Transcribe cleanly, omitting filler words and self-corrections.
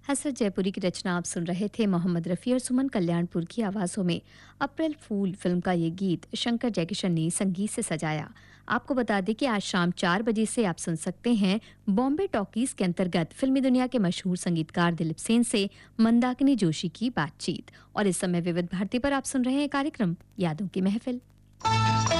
हसरत जयपुरी की रचना आप सुन रहे थे। मोहम्मद रफ़ी और सुमन कल्याणपुर की आवाज़ों में अप्रैल फूल फिल्म का ये गीत शंकर जयकिशन ने संगीत से सजाया। आपको बता दें कि आज शाम 4 बजे से आप सुन सकते हैं बॉम्बे टॉकीज के अंतर्गत फिल्मी दुनिया के मशहूर संगीतकार दिलीप सेन से मंदाकिनी जोशी की बातचीत। और इस समय विविध भारती पर आप सुन रहे हैं कार्यक्रम यादों की महफिल।